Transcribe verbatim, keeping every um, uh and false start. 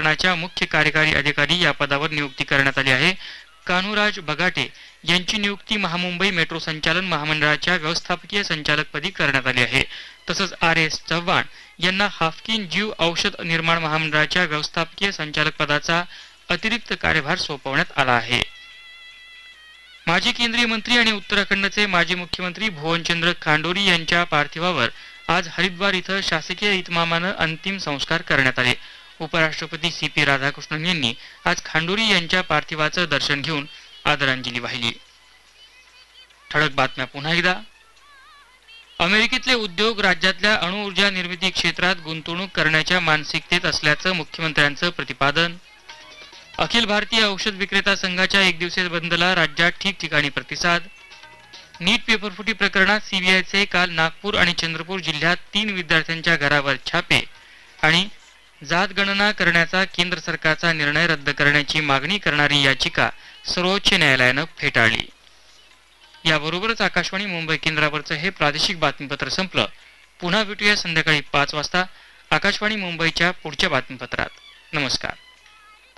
प्राधिकरणाच्या मुख्य कार्यकारी अधिकारी या पदावर नियुक्ती करण्यात आली आहे. कान्हूराज बगाटे यांची नियुक्ती महामुंबई मेट्रो संचालन महामंडळाच्या व्यवस्थापकीय संचालकपदी करण्यात आली आहे. तसंच आर एस चव्हाण यांना हाफकिन जीव औषध निर्माण महामंडळाच्या व्यवस्थापकीय संचालक पदाचा अतिरिक्त कार्यभार सोपवण्यात आला आहे. माजी केंद्रीय मंत्री आणि उत्तराखंडचे माजी मुख्यमंत्री भुवनचंद्र खांडोरी यांच्या पार्थिवावर आज हरिद्वार इथं शासकीय इतमामानं अंतिम संस्कार करण्यात आले. उपराष्ट्रपती सी पी राधाकृष्णन यांनी आज खांडोरी यांच्या पार्थिवाचं दर्शन घेऊन आदरांजली वाहिली. ठळक बातम्या पुन्हा एकदा. अमेरिकेतले उद्योग राज्यातल्या अणुऊर्जा निर्मिती क्षेत्रात गुंतवणूक करण्याच्या मानसिकतेत असल्याचं मुख्यमंत्र्यांचं प्रतिपादन. अखिल भारतीय औषध विक्रेता संघाच्या एक दिवसीय बंदला राज्यात ठिकठिकाणी प्रतिसाद. नीट पेपरफुटी प्रकरणात सीबीआयचे काल नागपूर आणि चंद्रपूर जिल्ह्यात तीन विद्यार्थ्यांच्या घरावर छापे आणि जात गणना करण्याचा केंद्र सरकारचा निर्णय रद्द करण्याची मागणी करणारी याचिका सर्वोच्च न्यायालयानं फेटाळली. याबरोबरच आकाशवाणी मुंबई केंद्रावरचं हे प्रादेशिक बातमीपत्र संपलं. पुन्हा भेटूया संध्याकाळी पाच वाजता आकाशवाणी मुंबईच्या पुढच्या बातमीपत्रात. नमस्कार.